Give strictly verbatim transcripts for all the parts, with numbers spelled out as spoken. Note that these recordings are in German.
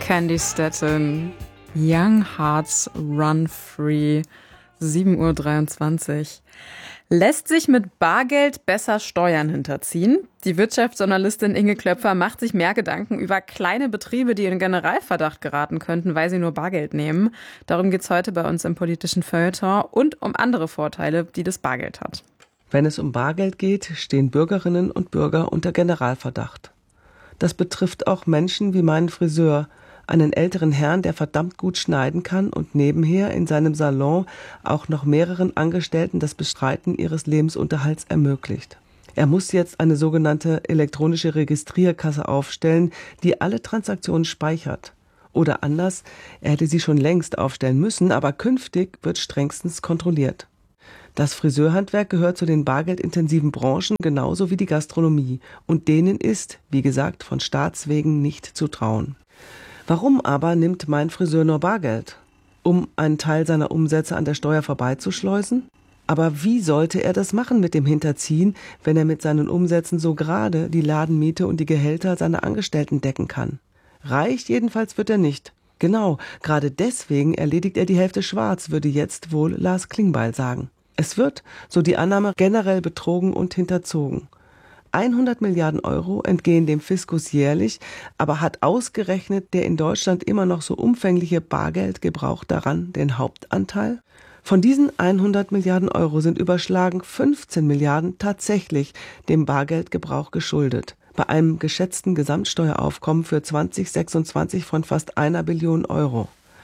Candy Staton, Young Hearts Run Free, sieben Uhr dreiundzwanzig. Lässt sich mit Bargeld besser Steuern hinterziehen? Die Wirtschaftsjournalistin Inge Klöpfer macht sich mehr Gedanken über kleine Betriebe, die in Generalverdacht geraten könnten, weil sie nur Bargeld nehmen. Darum geht's heute bei uns im politischen Feuilleton und um andere Vorteile, die das Bargeld hat. Wenn es um Bargeld geht, stehen Bürgerinnen und Bürger unter Generalverdacht. Das betrifft auch Menschen wie meinen Friseur, einen älteren Herrn, der verdammt gut schneiden kann und nebenher in seinem Salon auch noch mehreren Angestellten das Bestreiten ihres Lebensunterhalts ermöglicht. Er muss jetzt eine sogenannte elektronische Registrierkasse aufstellen, die alle Transaktionen speichert. Oder anders, er hätte sie schon längst aufstellen müssen, aber künftig wird strengstens kontrolliert. Das Friseurhandwerk gehört zu den bargeldintensiven Branchen genauso wie die Gastronomie und denen ist, wie gesagt, von Staats wegen nicht zu trauen. Warum aber nimmt mein Friseur nur Bargeld? Um einen Teil seiner Umsätze an der Steuer vorbeizuschleusen? Aber wie sollte er das machen mit dem Hinterziehen, wenn er mit seinen Umsätzen so gerade die Ladenmiete und die Gehälter seiner Angestellten decken kann? Reich jedenfalls wird er nicht. Genau, gerade deswegen erledigt er die Hälfte schwarz, würde jetzt wohl Lars Klingbeil sagen. Es wird, so die Annahme, generell betrogen und hinterzogen. hundert Milliarden Euro entgehen dem Fiskus jährlich, aber hat ausgerechnet der in Deutschland immer noch so umfängliche Bargeldgebrauch daran den Hauptanteil? Von diesen hundert Milliarden Euro sind überschlagen fünfzehn Milliarden tatsächlich dem Bargeldgebrauch geschuldet. Bei einem geschätzten Gesamtsteueraufkommen für zwanzig sechsundzwanzig von fast einer Billion Euro.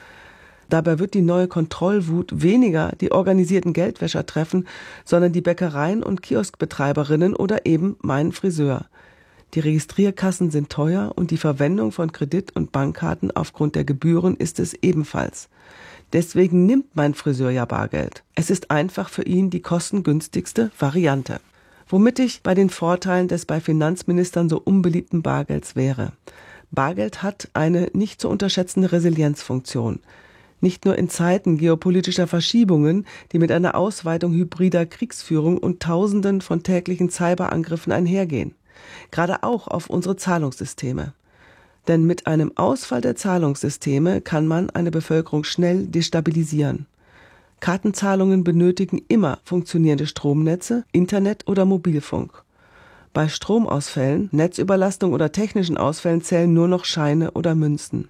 Dabei wird die neue Kontrollwut weniger die organisierten Geldwäscher treffen, sondern die Bäckereien und Kioskbetreiberinnen oder eben meinen Friseur. Die Registrierkassen sind teuer und die Verwendung von Kredit- und Bankkarten aufgrund der Gebühren ist es ebenfalls. Deswegen nimmt mein Friseur ja Bargeld. Es ist einfach für ihn die kostengünstigste Variante. Womit ich bei den Vorteilen des bei Finanzministern so unbeliebten Bargelds wäre. Bargeld hat eine nicht zu unterschätzende Resilienzfunktion. Nicht nur in Zeiten geopolitischer Verschiebungen, die mit einer Ausweitung hybrider Kriegsführung und Tausenden von täglichen Cyberangriffen einhergehen. Gerade auch auf unsere Zahlungssysteme. Denn mit einem Ausfall der Zahlungssysteme kann man eine Bevölkerung schnell destabilisieren. Kartenzahlungen benötigen immer funktionierende Stromnetze, Internet oder Mobilfunk. Bei Stromausfällen, Netzüberlastung oder technischen Ausfällen zählen nur noch Scheine oder Münzen.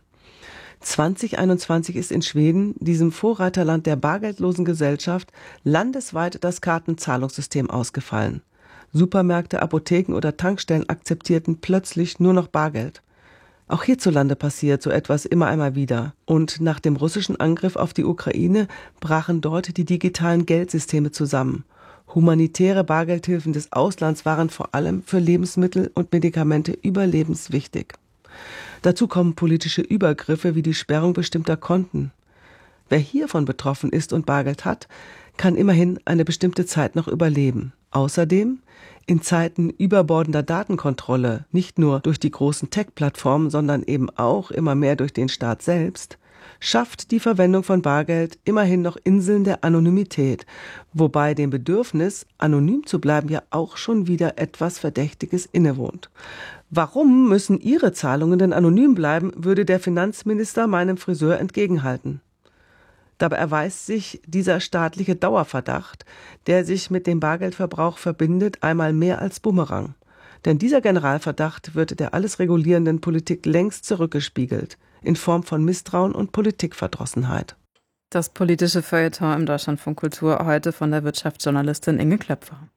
zwanzig einundzwanzig ist in Schweden, diesem Vorreiterland der bargeldlosen Gesellschaft, landesweit das Kartenzahlungssystem ausgefallen. Supermärkte, Apotheken oder Tankstellen akzeptierten plötzlich nur noch Bargeld. Auch hierzulande passiert so etwas immer einmal wieder. Und nach dem russischen Angriff auf die Ukraine brachen dort die digitalen Geldsysteme zusammen. Humanitäre Bargeldhilfen des Auslands waren vor allem für Lebensmittel und Medikamente überlebenswichtig. Dazu kommen politische Übergriffe wie die Sperrung bestimmter Konten. Wer hiervon betroffen ist und Bargeld hat, kann immerhin eine bestimmte Zeit noch überleben. Außerdem, in Zeiten überbordender Datenkontrolle, nicht nur durch die großen Tech-Plattformen, sondern eben auch immer mehr durch den Staat selbst, schafft die Verwendung von Bargeld immerhin noch Inseln der Anonymität, wobei dem Bedürfnis, anonym zu bleiben, ja auch schon wieder etwas Verdächtiges innewohnt. Warum müssen Ihre Zahlungen denn anonym bleiben, würde der Finanzminister meinem Friseur entgegenhalten. Dabei erweist sich dieser staatliche Dauerverdacht, der sich mit dem Bargeldverbrauch verbindet, einmal mehr als Bumerang. Denn dieser Generalverdacht wird der alles regulierenden Politik längst zurückgespiegelt, in Form von Misstrauen und Politikverdrossenheit. Das politische Feuilleton im Deutschlandfunk Kultur heute von der Wirtschaftsjournalistin Inge Klöpfer.